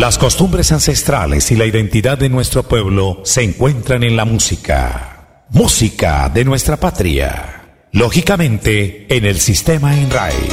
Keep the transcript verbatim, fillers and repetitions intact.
Las costumbres ancestrales y la identidad de nuestro pueblo se encuentran en la música. Música de nuestra patria. Lógicamente, en el sistema Enray.